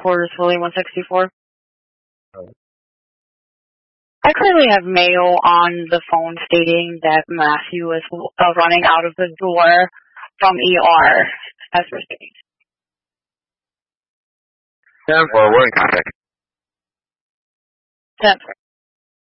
for Sully 164. I currently have Mayo on the phone stating that Matthew is running out of the door from ER as we're speaking. 10-4, we're in contact. 10-4.